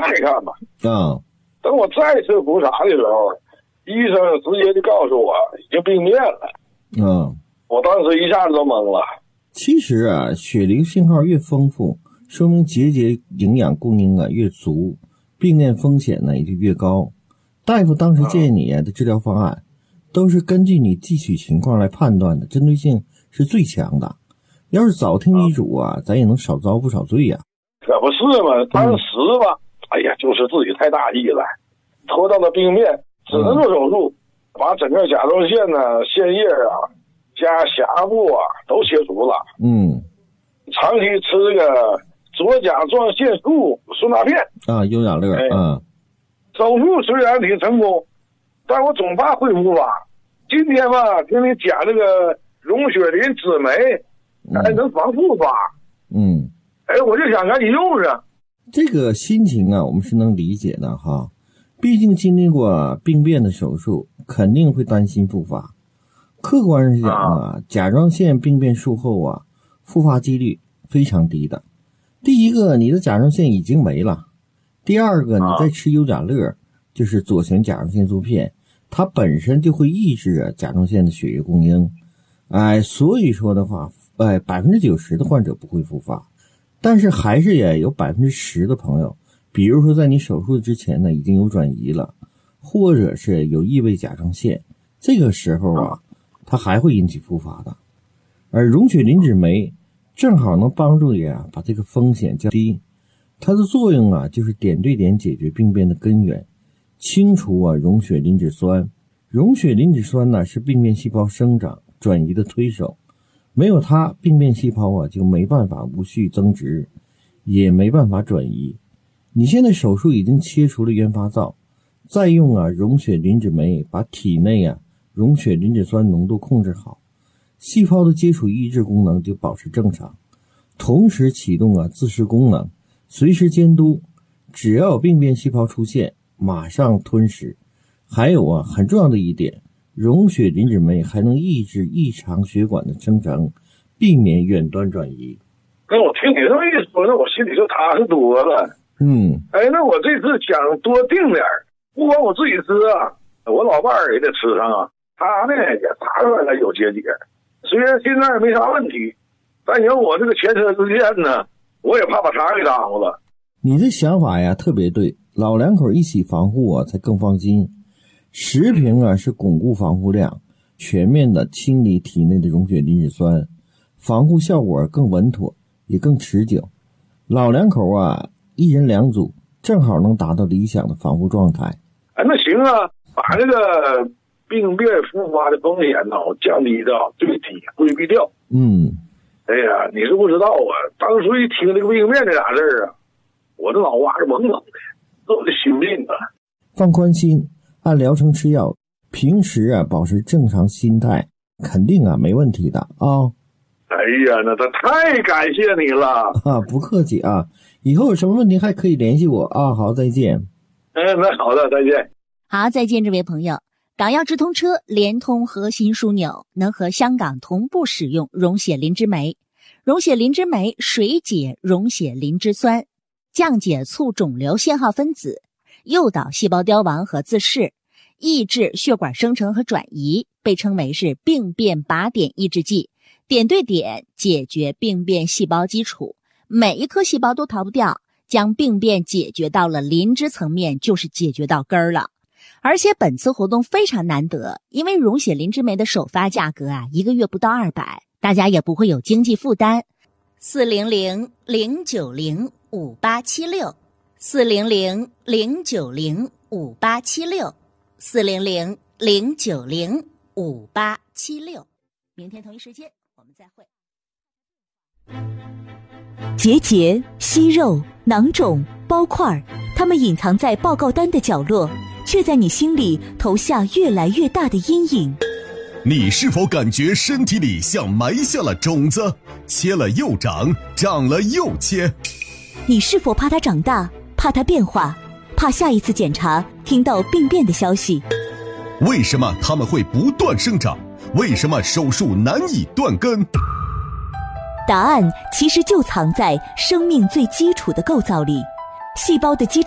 一看吧。 等我再次复查的时候，医生直接就告诉我已经病变了。我当时一下子都懵了。 其实啊，血流信号越丰富，说明结节营养供应啊越足，病变风险呢也就越高。大夫当时建议你的治疗方案，都是根据你汲取情况来判断的，针对性是最强的。要是早听医嘱啊，咱也能少遭不少罪呀。 可不是嘛，当时吧，哎呀，就是自己太大意了，拖到了病变，只能做手术，把整个甲状腺呢、腺叶啊、加峡部啊都切除了。长期吃这个左甲状腺素顺钠片啊，优雅乐。 手术虽然挺成功，但我总怕会复发。今天吧，听你讲这个溶血磷脂酶，还能防复发。我就想赶紧用上。 这个心情啊，我们是能理解的哈。毕竟经历过病变的手术，肯定会担心复发。客观上讲啊，甲状腺病变术后啊，复发几率非常低的。第一个，你的甲状腺已经没了；第二个，你在吃优甲乐，就是左旋甲状腺素片，它本身就会抑制甲状腺的血液供应。所以说的话，90%的患者不会复发。但是还是也有10%的朋友，比如说在你手术之前呢已经有转移了，或者是有异位甲状腺，这个时候啊它还会引起复发的。而溶血磷脂酶正好能帮助你把这个风险降低。它的作用啊就是点对点解决病变的根源，清除溶血磷脂酸。溶血磷脂酸呢是病变细胞生长转移的推手，没有它，病变细胞就没办法无序增殖，也没办法转移。你现在手术已经切除了原发灶，再用溶血磷脂酶把体内溶血磷脂酸浓度控制好，细胞的接触抑制功能就保持正常，同时启动自噬功能，随时监督，只要有病变细胞出现，马上吞食。还有很重要的一点，溶血磷脂酶还能抑制异常血管的生成，避免远端转移。 那我听你这么一说，那我心里就踏实多了。那我这次想多定点，不光我自己吃我老伴儿也得吃上他呢也查出来了有结节，虽然现在没啥问题，但有我这个前车之鉴呢，我也怕把他给耽误了。 你这想法特别对，老两口一起防护才更放心。食品是巩固防护量，全面的清理体内的溶血磷脂酸，防护效果更稳妥，也更持久。老两口一人2组，正好能达到理想的防护状态。 那行把这个病变复发的风险我降低到最低，规避掉。哎呀，你是不知道当初一听这个病变这俩字我这脑瓜是懵懵的，这我的心病放宽心，按疗程吃药，平时保持正常心态，肯定没问题的哎呀，那他太感谢你了不客气以后有什么问题还可以联系我好，再见。 那好的，再见。 好，再见，这位朋友。港药直通车联通核心枢纽，能和香港同步使用溶血磷脂酶。溶血磷脂酶水解溶血磷脂酸，降解促肿瘤信号分子，诱导细胞凋亡和自噬，抑制血管生成和转移，被称为是病变靶点抑制剂，点对点解决病变细胞基础，每一颗细胞都逃不掉，将病变解决到了磷脂层面，就是解决到根儿了。而且本次活动非常难得，因为溶血磷脂酶的首发价格1个月不到200，大家也不会有经济负担。400-090-5876 400-090-5876 400-090-5876。明天同一时间我们再会。 结节、息肉、囊肿、包块，它们隐藏在报告单的角落，却在你心里投下越来越大的阴影。 你是否感觉身体里像埋下了种子，切了又长，长了又切？ 你是否怕它长大，怕它变化，怕下一次检查听到病变的消息？ 为什么它们会不断生长？为什么手术难以断根？ 答案其实就藏在生命最基础的构造里，细胞的基础